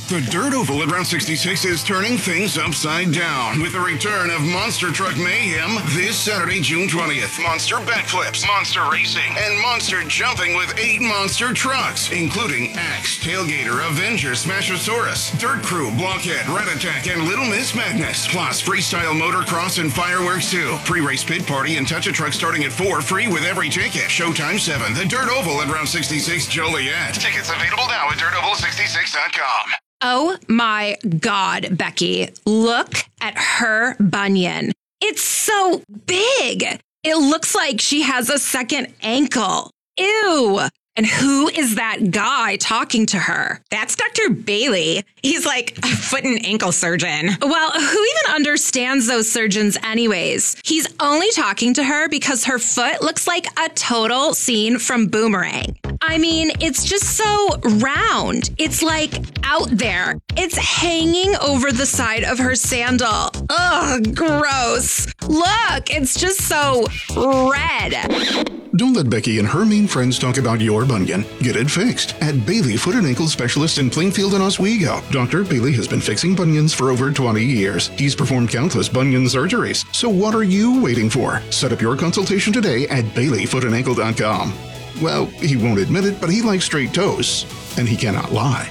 The Dirt Oval at Route 66 is turning things upside down with the return of Monster Truck Mayhem this Saturday, June 20th. Monster backflips, monster racing, and monster jumping with 8 monster trucks, including Axe, Tailgater, Avenger, Smashosaurus, Dirt Crew, Blockhead, Rat Attack, and Little Miss Madness. Plus, freestyle motocross and fireworks too. Pre-race pit party and touch a truck starting at $4, free with every ticket. Showtime 7. The Dirt Oval at Route 66 Joliet. Tickets available now at dirtoval66.com. Oh my God, Becky, look at her bunion. It's so big. It looks like she has a second ankle. Ew. And who is that guy talking to her? That's Dr. Bailey. He's like a foot and ankle surgeon. Well, who even understands those surgeons anyways? He's only talking to her because her foot looks like a total scene from Boomerang. I mean, it's just so round. It's like out there. It's hanging over the side of her sandal. Ugh, gross. Look, it's just so red. Don't let Becky and her mean friends talk about your bunion. Get it fixed at Bailey Foot and Ankle Specialist in Plainfield and Oswego. Dr. Bailey has been fixing bunions for over 20 years. He's performed countless bunion surgeries. So what are you waiting for? Set up your consultation today at BaileyFootandAnkle.com. Well, he won't admit it, but he likes straight toes, and he cannot lie.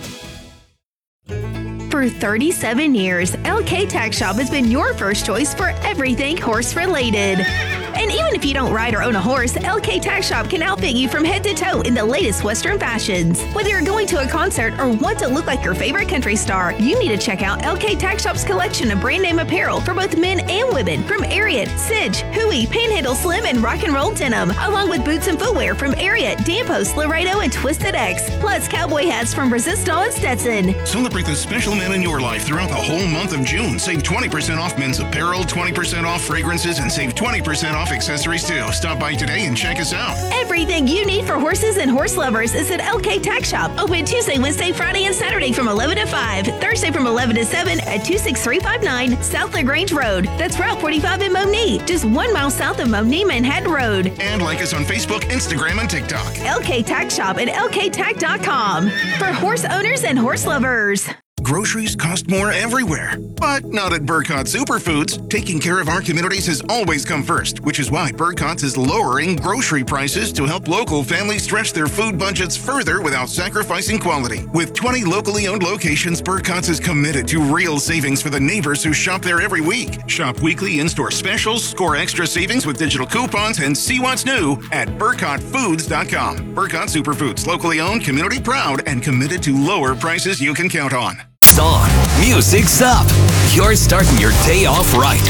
For 37 years, LK Tack Shop has been your first choice for everything horse-related. And even if you don't ride or own a horse, LK Tack Shop can outfit you from head to toe in the latest Western fashions. Whether you're going to a concert or want to look like your favorite country star, you need to check out LK Tack Shop's collection of brand name apparel for both men and women from Ariat, Sidge, Huey, Panhandle Slim, and Rock and Roll Denim, along with boots and footwear from Ariat, Danpost, Laredo, and Twisted X, plus cowboy hats from Resistol and Stetson. Celebrate the special man in your life throughout the whole month of June. Save 20% off men's apparel, 20% off fragrances, and save 20% off accessories too. Stop by today and check us out. Everything you need for horses and horse lovers is at LK Tack Shop. Open Tuesday, Wednesday, Friday, and Saturday from 11 to 5. Thursday from 11 to 7 at 26359 South LaGrange Road. That's Route 45 in Monee, just 1 mile south of Monee, Manhattan Road. And like us on Facebook, Instagram, and TikTok. LK Tack Shop at lktack.com for horse owners and horse lovers. Groceries cost more everywhere, but not at Burkott Superfoods. Taking care of our communities has always come first, which is why Burkott's is lowering grocery prices to help local families stretch their food budgets further without sacrificing quality. With 20 locally owned locations, Burkott's is committed to real savings for the neighbors who shop there every week. Shop weekly in-store specials, score extra savings with digital coupons, and see what's new at BurkottFoods.com. Burkott Superfoods, locally owned, community proud, and committed to lower prices you can count on. On. Music's up. You're starting your day off right.